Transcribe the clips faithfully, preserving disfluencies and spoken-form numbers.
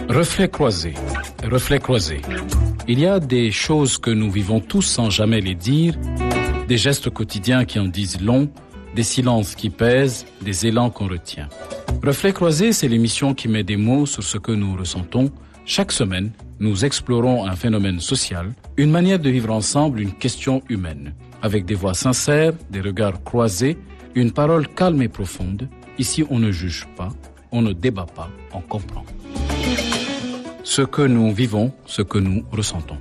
Reflets croisés, reflets croisés. Il y a des choses que nous vivons tous sans jamais les dire, des gestes quotidiens qui en disent long, des silences qui pèsent, des élans qu'on retient. Reflets croisés, c'est l'émission qui met des mots sur ce que nous ressentons. Chaque semaine, nous explorons un phénomène social, une manière de vivre ensemble, une question humaine. Avec des voix sincères, des regards croisés, une parole calme et profonde. Ici, on ne juge pas, on ne débat pas, on comprend. Ce que nous vivons, ce que nous ressentons.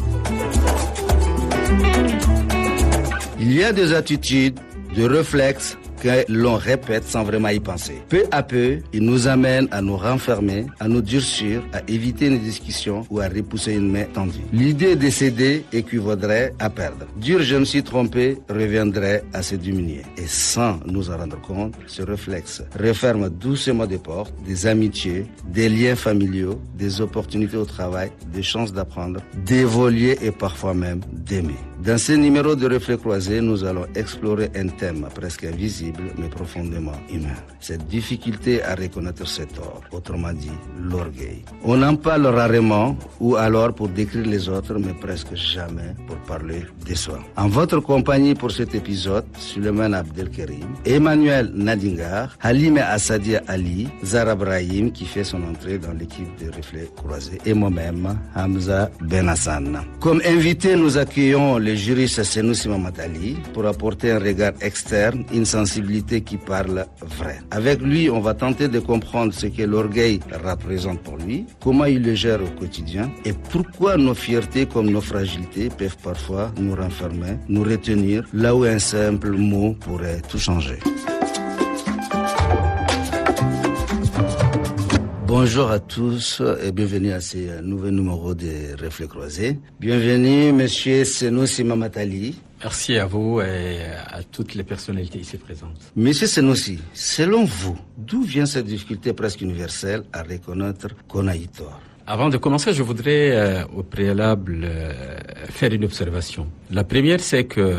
Il y a des attitudes, des réflexes que l'on répète sans vraiment y penser. Peu à peu, ils nous amènent à nous renfermer, à nous durcir, à éviter une discussion ou à repousser une main tendue. L'idée de céder équivaudrait à perdre. Dire je me suis trompé reviendrait à se diminuer. Et sans nous en rendre compte, ce réflexe referme doucement des portes, des amitiés, des liens familiaux, des opportunités au travail, des chances d'apprendre, d'évoluer et parfois même d'aimer. Dans ce numéro de Reflets croisés, nous allons explorer un thème presque invisible mais profondément humain. Cette difficulté à reconnaître ses torts, autrement dit, l'orgueil. On en parle rarement ou alors pour décrire les autres, mais presque jamais pour parler de soi. En votre compagnie pour cet épisode, Suleiman Abdelkerim, Emmanuel Nadingar, Halime Assadia Ali, Zara Brahim qui fait son entrée dans l'équipe de Reflets croisés et moi-même, Hamza Ben Hassan. Comme invité, nous accueillons le juriste Senoussi Mamadali pour apporter un regard externe, une sensibilité qui parle vrai. Avec lui, on va tenter de comprendre ce que l'orgueil représente pour lui, comment il le gère au quotidien et pourquoi nos fiertés comme nos fragilités peuvent parfois nous renfermer, nous retenir là où un simple mot pourrait tout changer. Bonjour à tous et bienvenue à ce nouveau numéro de Reflets croisés. Bienvenue, monsieur Senoussi Mamadali. Merci à vous et à toutes les personnalités ici présentes. Monsieur Senoussi, selon vous, d'où vient cette difficulté presque universelle à reconnaître qu'on a eu tort? Avant de commencer, je voudrais euh, au préalable euh, faire une observation. La première, c'est que euh,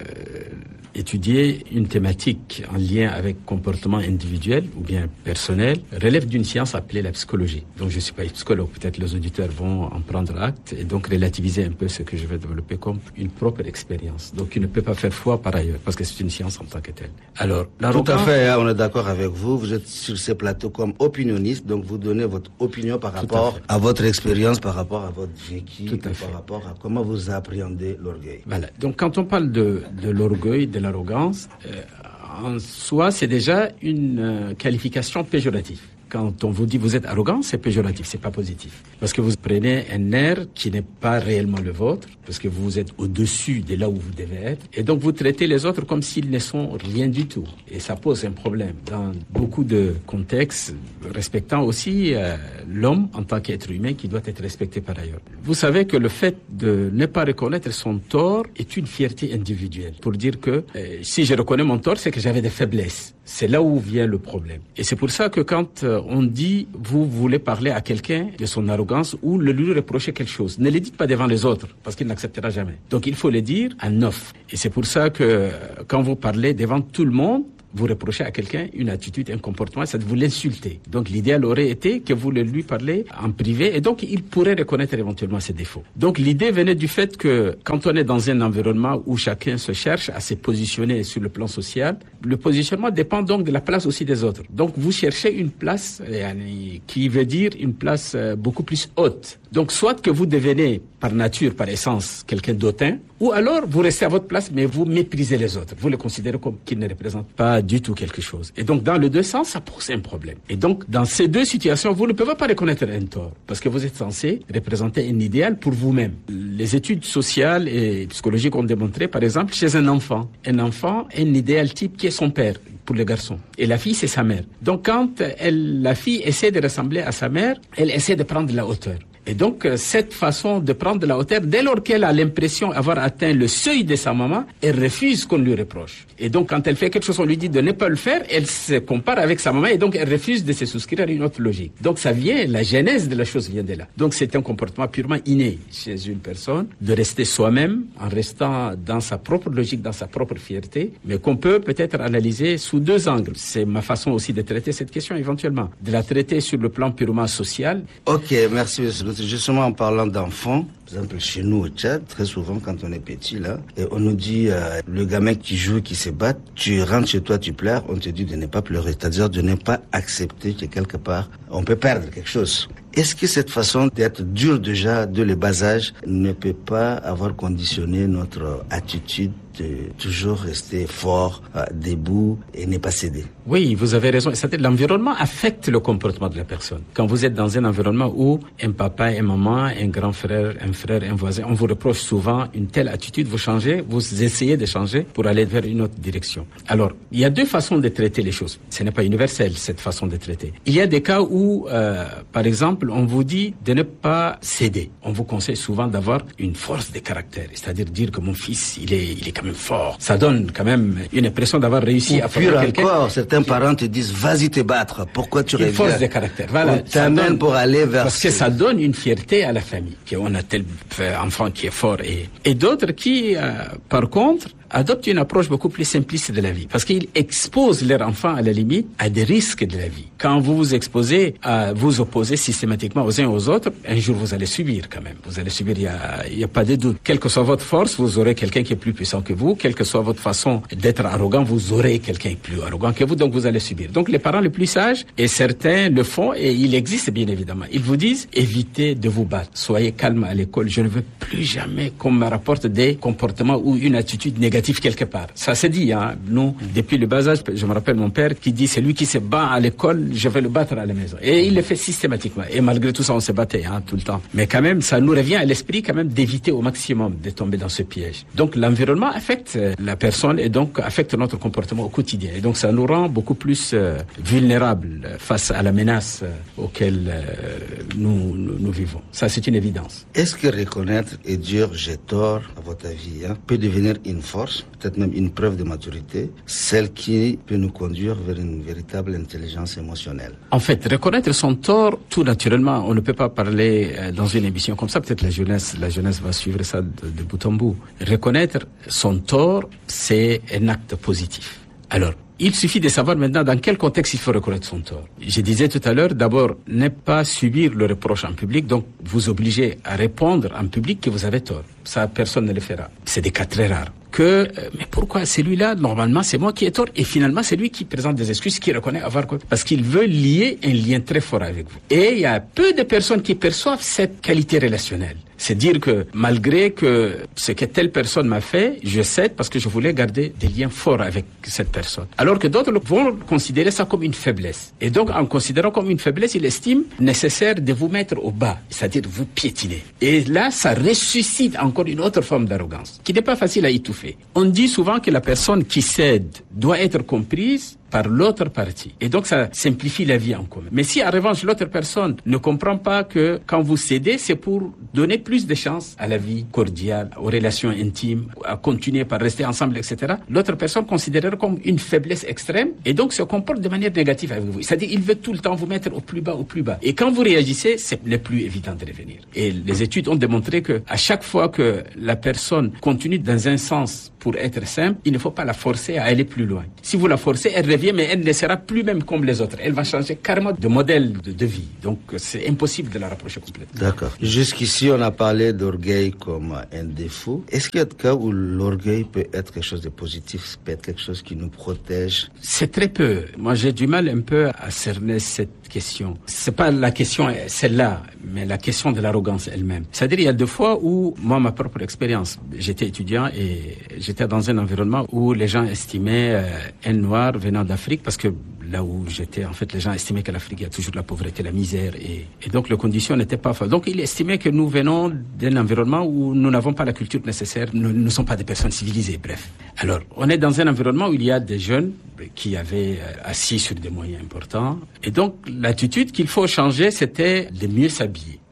étudier une thématique en lien avec comportement individuel ou bien personnel relève d'une science appelée la psychologie. Donc je ne suis pas psychologue, peut-être les auditeurs vont en prendre acte et donc relativiser un peu ce que je vais développer comme une propre expérience. Donc il ne peut pas faire foi par ailleurs parce que c'est une science en tant que telle. Alors, tout à fait, on est d'accord avec vous. Vous êtes sur ces plateaux comme opinionniste, donc vous donnez votre opinion par rapport à, à votre expérience, par rapport à votre vécu, par fait. rapport à comment vous appréhendez l'orgueil. Voilà. Donc quand on parle de, de l'orgueil, de l'arrogance, euh, en soi, c'est déjà une euh, qualification péjorative. Quand on vous dit vous êtes arrogant, c'est péjoratif, c'est pas positif. Parce que vous prenez un air qui n'est pas réellement le vôtre, parce que vous êtes au-dessus de là où vous devez être, et donc vous traitez les autres comme s'ils ne sont rien du tout. Et ça pose un problème dans beaucoup de contextes, respectant aussi euh, l'homme en tant qu'être humain qui doit être respecté par ailleurs. Vous savez que le fait de ne pas reconnaître son tort est une fierté individuelle. Pour dire que euh, si je reconnais mon tort, c'est que j'avais des faiblesses. C'est là où vient le problème. Et c'est pour ça que quand euh, on dit, vous voulez parler à quelqu'un de son arrogance ou le lui reprocher quelque chose, ne le dites pas devant les autres, parce qu'il n'acceptera jamais. Donc il faut le dire à neuf. Et c'est pour ça que quand vous parlez devant tout le monde, vous reprochez à quelqu'un une attitude, un comportement, c'est de vous l'insulter. Donc l'idéal aurait été que vous le lui parlez en privé et donc il pourrait reconnaître éventuellement ses défauts. Donc l'idée venait du fait que quand on est dans un environnement où chacun se cherche à se positionner sur le plan social, le positionnement dépend donc de la place aussi des autres. Donc vous cherchez une place qui veut dire une place beaucoup plus haute. Donc soit que vous devenez par nature, par essence, quelqu'un d'autant, ou alors vous restez à votre place mais vous méprisez les autres. Vous les considérez comme qu'ils ne représentent pas du tout quelque chose. Et donc dans les deux sens, ça pose un problème. Et donc dans ces deux situations, vous ne pouvez pas reconnaître un tort parce que vous êtes censé représenter un idéal pour vous-même. Les études sociales et psychologiques ont démontré, par exemple, chez un enfant, un enfant a un idéal type qui est son père pour le garçon. Et la fille, c'est sa mère. Donc quand elle, la fille essaie de ressembler à sa mère, elle essaie de prendre la hauteur. Et donc, cette façon de prendre de la hauteur, dès lors qu'elle a l'impression d'avoir atteint le seuil de sa maman, elle refuse qu'on lui reproche. Et donc, quand elle fait quelque chose, on lui dit de ne pas le faire, elle se compare avec sa maman et donc elle refuse de se souscrire à une autre logique. Donc, ça vient, la genèse de la chose vient de là. Donc, c'est un comportement purement inné chez une personne, de rester soi-même en restant dans sa propre logique, dans sa propre fierté, mais qu'on peut peut-être analyser sous deux angles. C'est ma façon aussi de traiter cette question éventuellement. De la traiter sur le plan purement social. Ok, merci monsieur. Justement, en parlant d'enfants, par exemple, chez nous au Tchad, très souvent, quand on est petit, là, et on nous dit, euh, le gamin qui joue, qui se bat, tu rentres chez toi, tu pleures, on te dit de ne pas pleurer. C'est-à-dire de ne pas accepter que quelque part, on peut perdre quelque chose. Est-ce que cette façon d'être dur déjà dès le bas âge ne peut pas avoir conditionné notre attitude de toujours rester fort, euh, debout et ne pas céder? Oui, vous avez raison. C'est-à-dire l'environnement affecte le comportement de la personne. Quand vous êtes dans un environnement où un papa, une maman, un grand frère, un frère, un voisin, on vous reproche souvent une telle attitude, vous changez, vous essayez de changer pour aller vers une autre direction. Alors, il y a deux façons de traiter les choses. Ce n'est pas universel, cette façon de traiter. Il y a des cas où, euh, par exemple, on vous dit de ne pas céder. On vous conseille souvent d'avoir une force de caractère, c'est-à-dire dire que mon fils, il est, il est quand même fort. Ça donne quand même une impression d'avoir réussi Ou à faire quelqu'un. Encore, certains parents te disent, vas-y te battre. Pourquoi tu reviens? Une force de caractère. Voilà. On t'amène pour aller vers... Parce que ça donne une fierté à la famille. Qu'on a tel enfant qui est fort. Et, et d'autres qui, euh, par contre, adoptent une approche beaucoup plus simpliste de la vie. Parce qu'ils exposent leur enfant, à la limite, à des risques de la vie. Quand vous vous exposez à vous opposer systématiquement aux uns aux autres, un jour vous allez subir quand même. Vous allez subir, il n'y a, y a pas de doute. Quelle que soit votre force, vous aurez quelqu'un qui est plus puissant que vous. Quelle que soit votre façon d'être arrogant, vous aurez quelqu'un plus arrogant que vous. Donc vous allez subir. Donc les parents les plus sages, et certains le font, et il existe bien évidemment. Ils vous disent, évitez de vous battre. Soyez calme à l'école. Je ne veux plus jamais qu'on me rapporte des comportements ou une attitude négative quelque part. Ça se dit, hein. Nous, depuis le bas âge, je me rappelle mon père qui dit, c'est lui qui se bat à l'école, je vais le battre à la maison. Et il le fait systématiquement. Et malgré tout ça, on se battait, hein, tout le temps. Mais quand même, ça nous revient à l'esprit quand même d'éviter au maximum de tomber dans ce piège. Donc l'environnement affecte la personne et donc affecte notre comportement au quotidien. Et donc ça nous rend beaucoup plus euh, vulnérables face à la menace euh, auquel euh, nous, nous, nous vivons. Ça, c'est une évidence. Est-ce que reconnaître et dire j'ai tort, à votre avis, hein, peut devenir une force, peut-être même une preuve de maturité, celle qui peut nous conduire vers une véritable intelligence émotionnelle? En fait, reconnaître son tort, tout naturellement, on ne peut pas parler euh, dans une émission comme ça, peut-être la jeunesse, la jeunesse va suivre ça de, de bout en bout. Reconnaître son tort, c'est un acte positif. Alors, il suffit de savoir maintenant dans quel contexte il faut reconnaître son tort. Je disais tout à l'heure, d'abord, ne pas subir le reproche en public, donc vous obligez à répondre en public que vous avez tort. Ça, personne ne le fera. C'est des cas très rares. Que, euh, mais pourquoi celui-là, normalement, c'est moi qui ai tort, et finalement, c'est lui qui présente des excuses, qui reconnaît avoir quoi. Parce qu'il veut lier un lien très fort avec vous. Et il y a peu de personnes qui perçoivent cette qualité relationnelle. C'est dire que malgré que ce que telle personne m'a fait, je cède parce que je voulais garder des liens forts avec cette personne. Alors que d'autres vont considérer ça comme une faiblesse. Et donc, en considérant comme une faiblesse, ils estiment nécessaire de vous mettre au bas, c'est-à-dire de vous piétiner. Et là, ça ressuscite encore une autre forme d'arrogance, qui n'est pas facile à étouffer. On dit souvent que la personne qui cède doit être comprise par l'autre partie. Et donc, ça simplifie la vie en commun. Mais si, en revanche, l'autre personne ne comprend pas que quand vous cédez, c'est pour donner plus de chance à la vie cordiale, aux relations intimes, à continuer par rester ensemble, et cetera, l'autre personne considérera comme une faiblesse extrême et donc se comporte de manière négative avec vous. C'est-à-dire, il veut tout le temps vous mettre au plus bas, au plus bas. Et quand vous réagissez, c'est le plus évident de revenir. Et les études ont démontré que à chaque fois que la personne continue dans un sens pour être simple, il ne faut pas la forcer à aller plus loin. Si vous la forcez, elle revient, mais elle ne sera plus même comme les autres. Elle va changer carrément de modèle de, de vie. Donc, c'est impossible de la rapprocher complètement. D'accord. Jusqu'ici, on a parlé d'orgueil comme un défaut. Est-ce qu'il y a des cas où l'orgueil peut être quelque chose de positif, peut être quelque chose qui nous protège? C'est très peu. Moi, j'ai du mal un peu à cerner cette question. C'est pas la question celle-là, mais la question de l'arrogance elle-même. C'est-à-dire, il y a deux fois où, moi, ma propre expérience, j'étais étudiant et j'étais dans un environnement où les gens estimaient euh, un noir venant d'Afrique, parce que là où j'étais, en fait, les gens estimaient qu'en Afrique, il y a toujours la pauvreté, la misère, et, et donc les conditions n'étaient pas favorables. Donc, ils estimaient que nous venons d'un environnement où nous n'avons pas la culture nécessaire, nous ne sommes pas des personnes civilisées, bref. Alors, on est dans un environnement où il y a des jeunes qui avaient euh, assis sur des moyens importants, et donc l'attitude qu'il faut changer, c'était de mieux s'habiller.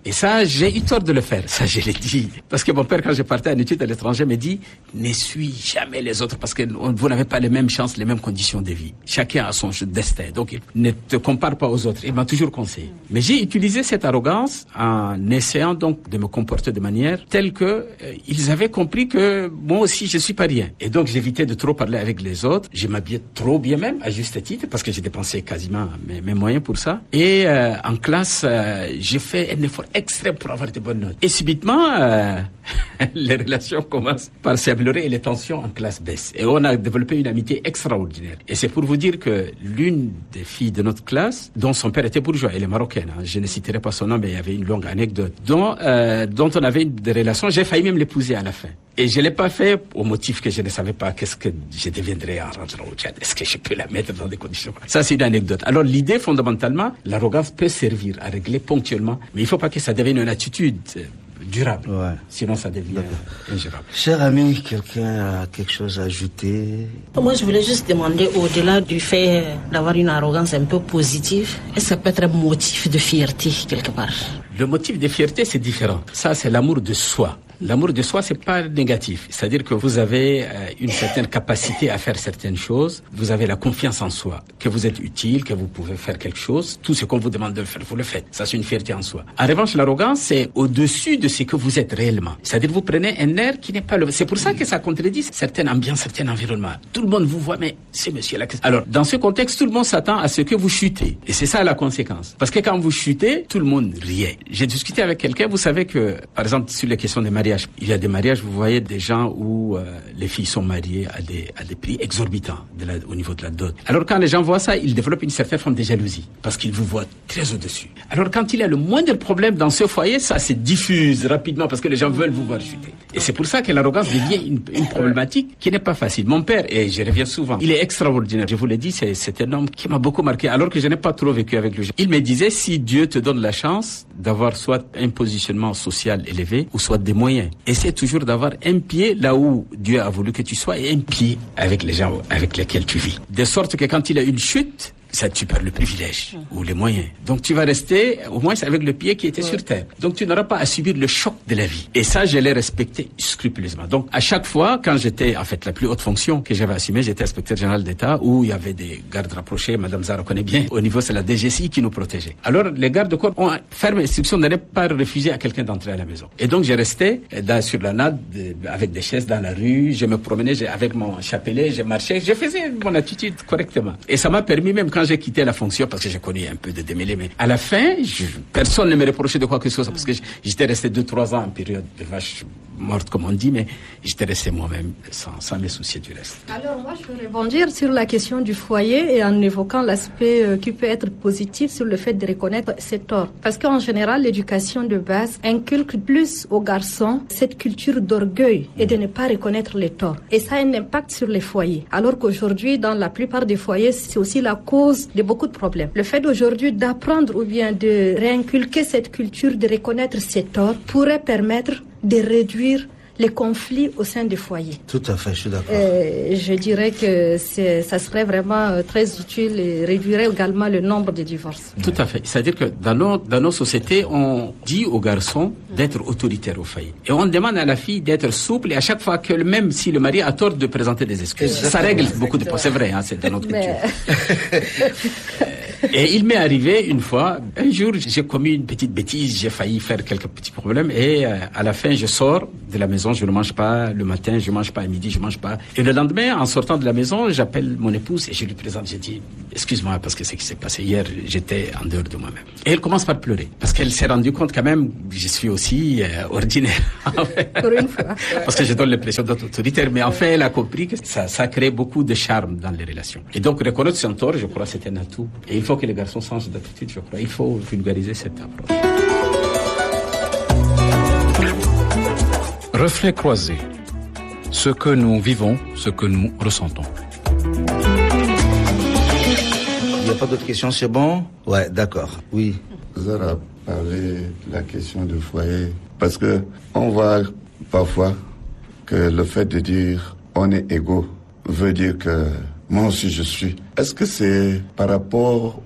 Et ça, j'ai eu tort de le faire. Ça, je l'ai dit. Parce que mon père, quand je partais en études à l'étranger, me dit, ne suis jamais les autres parce que vous n'avez pas les mêmes chances, les mêmes conditions de vie. Chacun a son destin. Donc, ne te compare pas aux autres. Il m'a toujours conseillé. Mais j'ai utilisé cette arrogance en essayant donc de me comporter de manière telle que euh, ils avaient compris que moi aussi, je suis pas rien. Et donc, j'évitais de trop parler avec les autres. Je m'habillais trop bien même, à juste titre, parce que j'ai dépensé quasiment mes, mes moyens pour ça. Et euh, en classe, euh, j'ai fait un effort extrême pour avoir de bonnes notes. Et subitement, euh, les relations commencent par s'améliorer et les tensions en classe baissent. Et on a développé une amitié extraordinaire. Et c'est pour vous dire que l'une des filles de notre classe, dont son père était bourgeois, elle est marocaine, hein, je ne citerai pas son nom, mais il y avait une longue anecdote, dont, euh, dont on avait des relations, j'ai failli même l'épouser à la fin. Et je l'ai pas fait au motif que je ne savais pas qu'est-ce que je deviendrais en rentrant au Tchad. Est-ce que je peux la mettre dans des conditions? Ça, c'est une anecdote. Alors, l'idée, fondamentalement, l'arrogance peut servir à régler ponctuellement, mais il faut pas que ça devienne une attitude durable. Ouais. Sinon, ça devient ingérable. Cher ami, quelqu'un a quelque chose à ajouter? Moi, je voulais juste demander, au-delà du fait d'avoir une arrogance un peu positive, est-ce que ça peut être un motif de fierté quelque part? Le motif de fierté, c'est différent. Ça, c'est l'amour de soi. L'amour de soi, c'est pas négatif. C'est-à-dire que vous avez euh, une certaine capacité à faire certaines choses. Vous avez la confiance en soi, que vous êtes utile, que vous pouvez faire quelque chose. Tout ce qu'on vous demande de faire, vous le faites. Ça, c'est une fierté en soi. En revanche, l'arrogance, c'est au-dessus de ce que vous êtes réellement. C'est-à-dire vous prenez un air qui n'est pas le... C'est pour ça que ça contredit certaines ambiances, certains environnements. Tout le monde vous voit, mais c'est monsieur là. Alors, dans ce contexte, tout le monde s'attend à ce que vous chutez. Et c'est ça la conséquence. Parce que quand vous chutez, tout le monde riait. J'ai discuté avec quelqu'un, vous savez que, par exemple, sur les questions des mariages, il y a des mariages, vous voyez des gens où euh, les filles sont mariées à des, à des prix exorbitants de la, au niveau de la dot. Alors quand les gens voient ça, ils développent une certaine forme de jalousie parce qu'ils vous voient très au-dessus. Alors quand il y a le moindre problème dans ce foyer, ça se diffuse rapidement parce que les gens veulent vous voir chuter. Et c'est pour ça que l'arrogance devient une, une problématique qui n'est pas facile. Mon père, et je reviens souvent, il est extraordinaire. Je vous l'ai dit, c'est, c'est un homme qui m'a beaucoup marqué alors que je n'ai pas trop vécu avec lui. Il me disait, si Dieu te donne la chance d'avoir soit un positionnement social élevé ou soit des moyens, essaie toujours d'avoir un pied là où Dieu a voulu que tu sois et un pied avec les gens avec lesquels tu vis. De sorte que quand il a une chute, ça tu perds le privilège ou les moyens. Donc tu vas rester au moins avec le pied qui était ouais. sur terre. Donc tu n'auras pas à subir le choc de la vie. Et ça, je l'ai respecté scrupuleusement. Donc à chaque fois, quand j'étais en fait la plus haute fonction que j'avais assumée, j'étais inspecteur général d'État où il y avait des gardes rapprochés. Madame Zara connaît bien. Au niveau, c'est la D G C I qui nous protégeait. Alors les gardes de corps ont ferme instruction de ne pas refuser à quelqu'un d'entrer à la maison. Et donc j'ai resté dans, sur la natte avec des chaises dans la rue. Je me promenais avec mon chapelet, je marchais, je faisais mon attitude correctement. Et ça m'a permis même quand j'ai quitté la fonction, parce que j'ai connu un peu de démêlés, mais à la fin, je, personne ne me reprochait de quoi que ce soit, parce que j'étais resté deux, trois ans en période de vache morte, comme on dit, mais j'étais resté moi-même sans, sans me soucier du reste. Alors moi, je vais rebondir sur la question du foyer et en évoquant l'aspect euh, qui peut être positif sur le fait de reconnaître ses torts. Parce qu'en général, l'éducation de base inculque plus aux garçons cette culture d'orgueil et de ne pas reconnaître les torts. Et ça a un impact sur les foyers. Alors qu'aujourd'hui, dans la plupart des foyers, c'est aussi la cause de beaucoup de problèmes. Le fait d'aujourd'hui d'apprendre ou bien de réinculquer cette culture de reconnaître ses torts pourrait permettre de réduire les conflits au sein des foyers. Tout à fait, je suis d'accord. Euh, je dirais que c'est, ça serait vraiment très utile et réduirait également le nombre de divorces. Tout à fait. C'est-à-dire que dans nos, dans nos sociétés, on dit aux garçons d'être autoritaires au foyer. Et on demande à la fille d'être souple et à chaque fois que même si le mari a tort de présenter des excuses. Exactement. Ça règle beaucoup de points. C'est vrai, hein, c'est dans notre culture. Et il m'est arrivé une fois, un jour, j'ai commis une petite bêtise, j'ai failli faire quelques petits problèmes et euh, à la fin, je sors de la maison, je ne mange pas le matin, je ne mange pas à midi, je ne mange pas. Et le lendemain, en sortant de la maison, j'appelle mon épouse et je lui présente, j'ai dit, excuse-moi parce que ce qui s'est passé hier, j'étais en dehors de moi-même. Et elle commence par pleurer parce qu'elle s'est rendue compte quand même, je suis aussi euh, ordinaire. Pour une fois. Parce que je donne l'impression d'être autoritaire, mais enfin, elle a compris que ça, ça crée beaucoup de charme dans les relations. Et donc, reconnaître son tort, je crois, c'est un atout. Et il faut que les garçons changent d'attitude, je crois. Il faut vulgariser cette approche. Reflet croisé. Ce que nous vivons, ce que nous ressentons. Il n'y a pas d'autres questions, c'est bon? Ouais, d'accord. Oui. Zara a parlé de la question du foyer. Parce que on voit parfois que le fait de dire on est égaux veut dire que moi aussi je suis. Est-ce que c'est par rapport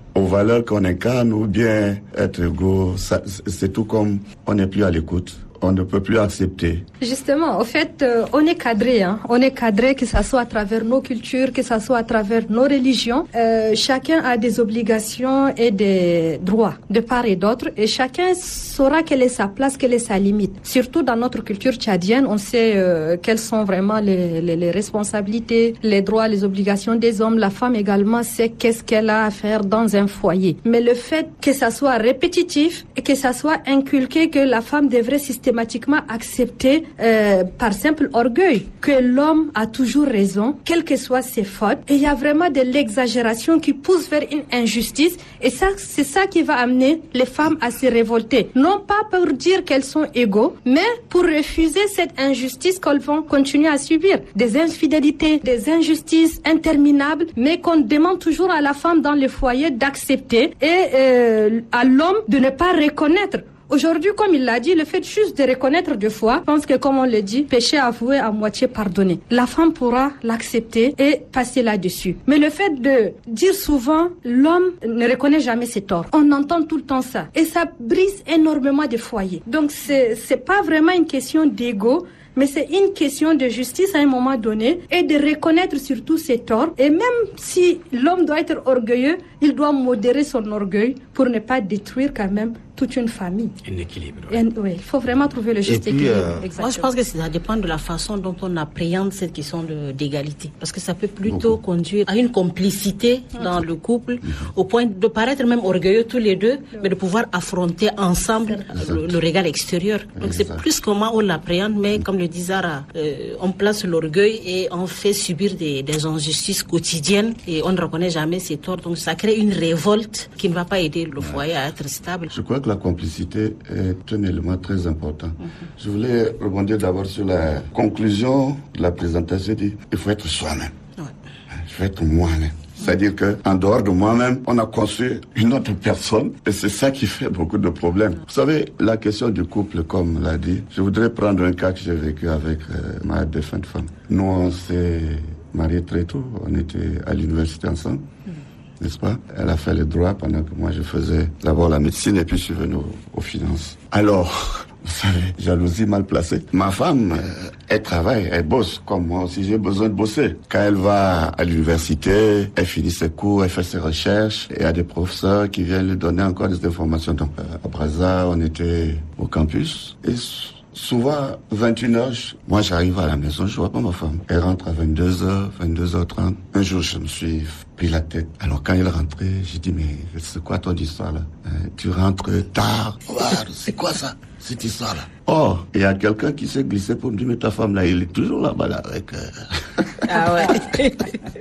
aux valeurs qu'on incarne ou bien être égaux, ça, c'est tout comme on n'est plus à l'écoute. On ne peut plus accepter. Justement, au fait, euh, on est cadré, hein. On est cadré, que ça soit à travers nos cultures, que ça soit à travers nos religions. Euh, chacun a des obligations et des droits de part et d'autre, et chacun saura quelle est sa place, quelle est sa limite. Surtout dans notre culture tchadienne, on sait euh, quelles sont vraiment les, les, les responsabilités, les droits, les obligations des hommes. La femme également sait qu'est-ce qu'elle a à faire dans un foyer. Mais le fait que ça soit répétitif et que ça soit inculqué que la femme devrait systématiquement systématiquement accepté euh, par simple orgueil que l'homme a toujours raison, quelles que soient ses fautes. Et il y a vraiment de l'exagération qui pousse vers une injustice. Et ça, c'est ça qui va amener les femmes à se révolter. Non pas pour dire qu'elles sont égaux, mais pour refuser cette injustice qu'elles vont continuer à subir. Des infidélités, des injustices interminables, mais qu'on demande toujours à la femme dans le foyer d'accepter et euh, à l'homme de ne pas reconnaître. Aujourd'hui, comme il l'a dit, le fait juste de reconnaître deux fois, je pense que comme on le dit, péché avoué à moitié pardonné. La femme pourra l'accepter et passer là-dessus. Mais le fait de dire souvent, l'homme ne reconnaît jamais ses torts. On entend tout le temps ça. Et ça brise énormément de foyers. Donc c'est, c'est pas vraiment une question d'ego, mais c'est une question de justice à un moment donné et de reconnaître surtout ses torts. Et même si l'homme doit être orgueilleux, il doit modérer son orgueil pour ne pas détruire quand même toute une famille. Un équilibre. Oui, ouais, il faut vraiment trouver le juste équilibre. Euh... Moi, je pense que ça dépend de la façon dont on appréhende cette question de, d'égalité. Parce que ça peut plutôt Beaucoup. conduire à une complicité dans le couple, au point de paraître même orgueilleux tous les deux, mais de pouvoir affronter ensemble le, le regard extérieur. Donc exact. C'est plus comment on l'appréhende, mais comme le dit Zara, euh, on place l'orgueil et on fait subir des, des injustices quotidiennes et on ne reconnaît jamais ses torts. Donc ça crée une révolte qui ne va pas aider le foyer à être stable. Je crois que la complicité est un élément très important. Mm-hmm. Je voulais rebondir d'abord sur la conclusion de la présentation. Dit, il faut être soi-même. Ouais. Il faut être moi-même. C'est-à-dire qu'en dehors de moi-même, on a conçu une autre personne et c'est ça qui fait beaucoup de problèmes. Vous savez, la question du couple, comme l'a dit, je voudrais prendre un cas que j'ai vécu avec euh, ma défunte femme. Nous, on s'est mariés très tôt, on était à l'université ensemble. Mm. N'est-ce pas? Elle a fait le droit pendant que moi je faisais d'abord la médecine et puis je suis venu aux, aux finances. Alors, vous savez, jalousie mal placée. Ma femme, euh, elle travaille, elle bosse comme moi aussi, j'ai besoin de bosser. Quand elle va à l'université, elle finit ses cours, elle fait ses recherches, et il y a des professeurs qui viennent lui donner encore des informations. Donc, euh, à Brazza, on était au campus, et souvent, vingt et une heures, moi j'arrive à la maison, je vois pas ma femme. Elle rentre à vingt-deux heures, vingt-deux heures trente. Un jour, je me suis pris la tête. Alors quand elle est rentrée, j'ai dit, mais c'est quoi ton histoire là? euh, Tu rentres tard. Oh, c'est quoi ça, cette histoire là? Oh, il y a quelqu'un qui s'est glissé pour me dire, mais ta femme là, il est toujours là-bas là avec... Euh... Ah ouais.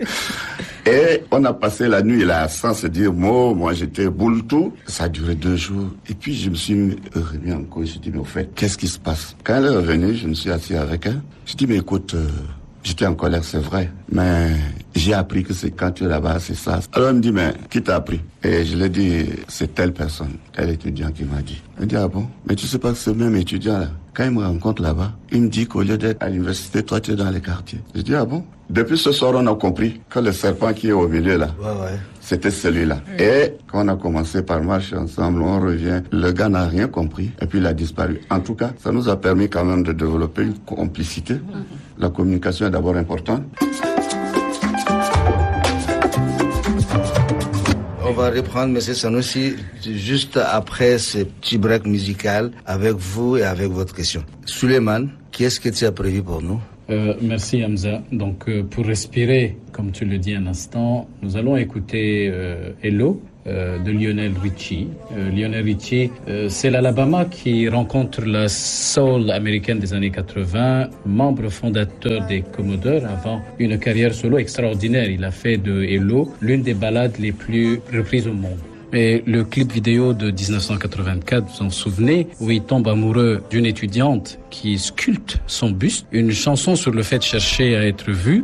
Et on a passé la nuit là sans se dire mot. Moi j'étais boule tout. Ça a duré deux jours. Et puis je me suis remis en cause. Je me suis dit, mais au fait, qu'est-ce qui se passe? Quand elle est revenue, je me suis assis avec elle. Je dis, mais écoute, euh, j'étais en colère, c'est vrai. Mais j'ai appris que c'est quand tu es là-bas, c'est ça. Alors elle me dit, mais qui t'a appris? Et je lui ai dit, c'est telle personne, tel étudiant qui m'a dit. Elle me dit, ah bon? Mais tu sais pas que ce même étudiant là, quand il me rencontre là-bas, il me dit qu'au lieu d'être à l'université, toi tu es dans les quartiers. Je dis, ah bon? Depuis ce soir, on a compris que le serpent qui est au milieu là, ouais, ouais. c'était celui-là. Mmh. Et quand on a commencé par marcher ensemble, on revient, le gars n'a rien compris et puis il a disparu. En tout cas, ça nous a permis quand même de développer une complicité. Mmh. La communication est d'abord importante. On va reprendre, M. Sanoussi, juste après ce petit break musical avec vous et avec votre question. Suleiman, qu'est-ce que tu as prévu pour nous? Euh, merci Hamza. Donc euh, pour respirer, comme tu le dis un instant, nous allons écouter euh, Hello euh, de Lionel Richie. Euh, Lionel Richie, euh, c'est l'Alabama qui rencontre la soul américaine des années quatre-vingts, membre fondateur des Commodores avant une carrière solo extraordinaire. Il a fait de Hello l'une des ballades les plus reprises au monde. Et le clip vidéo de dix-neuf cent quatre-vingt-quatre, vous en souvenez, où il tombe amoureux d'une étudiante qui sculpte son buste, une chanson sur le fait de chercher à être vu,